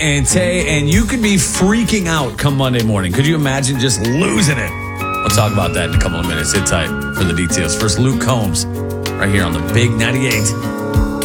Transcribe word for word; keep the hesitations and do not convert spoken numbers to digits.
and Tay, and you could be freaking out come Monday morning. Could you imagine just losing it? We'll talk about that in a couple of minutes. Sit tight for the details. First, Luke Combs, right here on the Big ninety-eight.